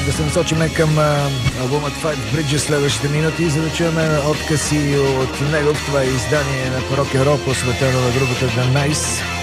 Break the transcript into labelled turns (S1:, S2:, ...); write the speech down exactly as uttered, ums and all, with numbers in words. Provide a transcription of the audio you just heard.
S1: да се насочим към албумът Five Bridges следващите минути, за да чуем откъси от него. Това е издание на Rock and Roll, посветено на групата The Nice.